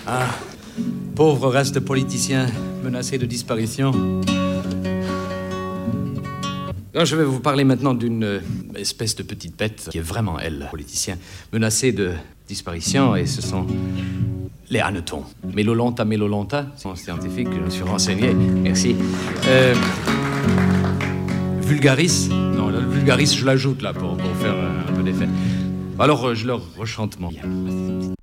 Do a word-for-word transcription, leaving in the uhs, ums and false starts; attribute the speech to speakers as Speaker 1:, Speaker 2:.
Speaker 1: Ah, pauvre reste politicien menacé de disparition. Alors, je vais vous parler maintenant d'une euh, espèce de petite bête qui est vraiment, elle, politicien, menacée de disparition, et ce sont les hannetons. Mélolonta, mélolonta, c'est un scientifique, je me suis renseigné, merci. Euh, vulgaris, non, le vulgaris, je l'ajoute là pour, pour faire un peu d'effet. Alors, euh, je leur rechante mon bien.